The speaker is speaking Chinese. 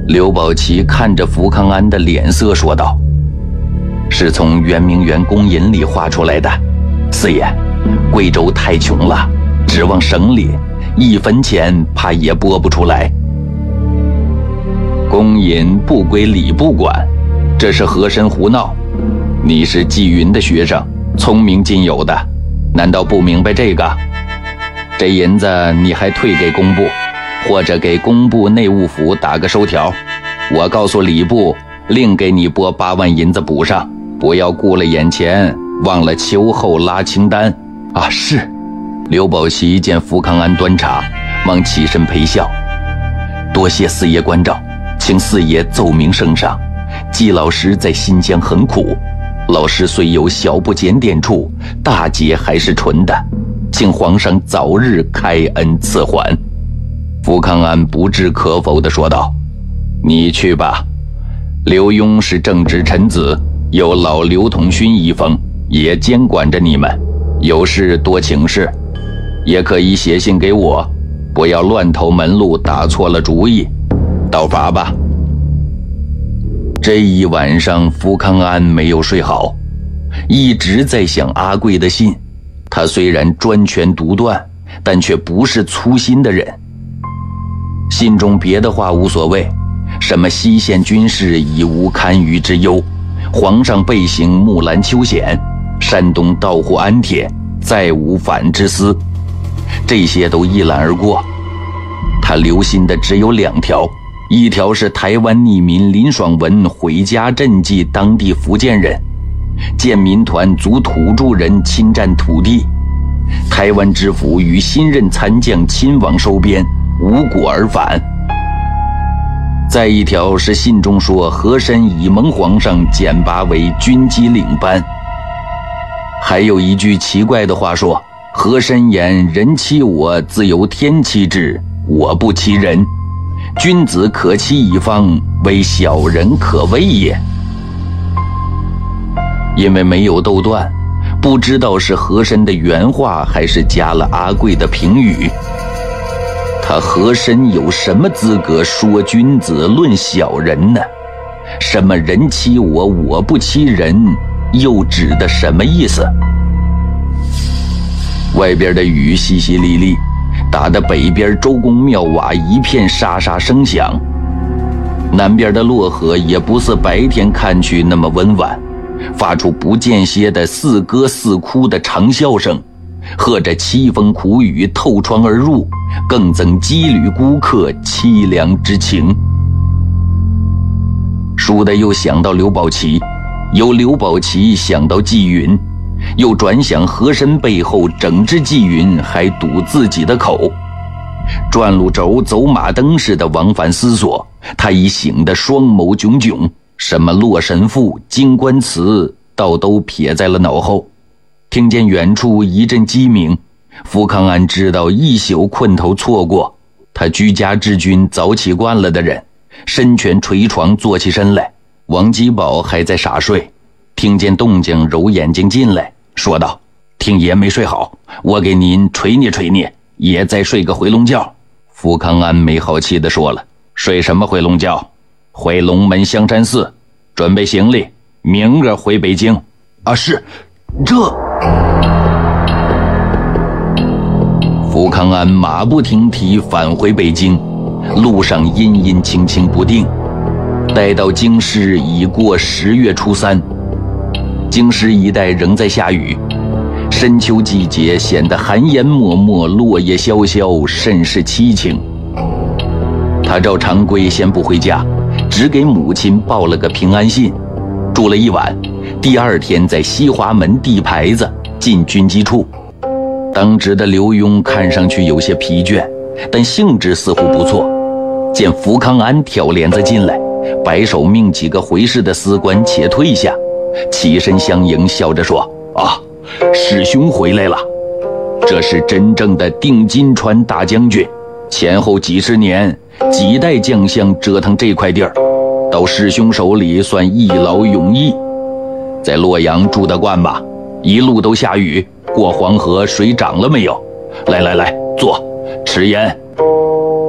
刘宝奇看着福康安的脸色说道：“是从圆明园公银里划出来的，四爷，贵州太穷了，指望省里1分钱怕也拨不出来。公银不归礼部管，这是和珅胡闹。你是纪云的学生，聪明尽有的，难道不明白这个？这银子你还退给工部，或者给工部内务府打个收条，我告诉礼部，另给你拨8万银子补上，不要顾了眼前，忘了秋后拉清单。啊，是。”刘宝奇见福康安端茶，忙起身陪笑：“多谢四爷关照，请四爷奏明圣上，季老师在新疆很苦，老师虽有小不检点处，大节还是纯的，请皇上早日开恩赐还。”福康安不置可否地说道：“你去吧，刘墉是正直臣子，有老刘统勋一封，也监管着你们，有事多请示，也可以写信给我，不要乱投门路，打错了主意，道罚吧。”这一晚上福康安没有睡好，一直在想阿贵的信。他虽然专权独断，但却不是粗心的人。信中别的话无所谓，什么西线军事已无堪虞之忧，皇上备行木兰秋险，山东到沪安铁再无反之思，这些都一览而过。他留心的只有2条，一条是台湾匿民林爽文回家赈济当地福建人，见民团阻土著人侵占土地，台湾知府与新任参将亲往收编，无果而返。再一条是信中说和珅已蒙皇上简拔为军机领班，还有一句奇怪的话说：“和珅言人欺我，自有天欺之，我不欺人。君子可欺一方，为小人可畏也。”因为没有斗断，不知道是和珅的原话还是加了阿贵的评语。他和珅有什么资格说君子论小人呢？什么人欺我，我不欺人，又指的什么意思？外边的雨淅淅沥沥，打得北边周公庙瓦一片沙沙声响。南边的洛河也不似白天看去那么温婉，发出不间歇的似歌似哭的长啸声，和着凄风苦雨透窗而入，更增羁旅孤客凄凉之情。倏地又想到刘宝奇，由刘宝奇想到纪云，又转想和珅背后整治纪云还堵自己的口，转路轴走马灯似的往返思索，他已醒得双眸炯炯，什么洛神赋、金冠词倒都撇在了脑后。听见远处一阵鸡鸣，福康安知道一宿困头错过。他居家治军早起惯了的人，身拳捶床坐起身来。王吉宝还在傻睡，听见动静揉眼睛进来，说道：“听爷没睡好，我给您捶捏捶捏，爷再睡个回笼觉。”福康安没好气地说了：“睡什么回笼觉？回龙门香山寺，准备行李，明儿回北京。”啊，是，这……福康安马不停蹄返回北京，路上阴阴晴晴不定。待到京师已过10月初3，京师一带仍在下雨，深秋季节显得寒烟漠漠，落叶萧萧，甚是凄清。他照常规先不回家，只给母亲报了个平安信，住了一晚。第2天在西华门递牌子，进军机处。当值的刘墉看上去有些疲倦，但兴致似乎不错。见福康安挑帘子进来，摆手命几个回事的司官且退下，起身相迎，笑着说：“啊，师兄回来了。这是真正的定金川大将军，前后几十年，几代将相折腾这块地儿，到师兄手里算一劳永逸。在洛阳住得惯吧？一路都下雨，过黄河水涨了没有？来来来，坐，吃烟。”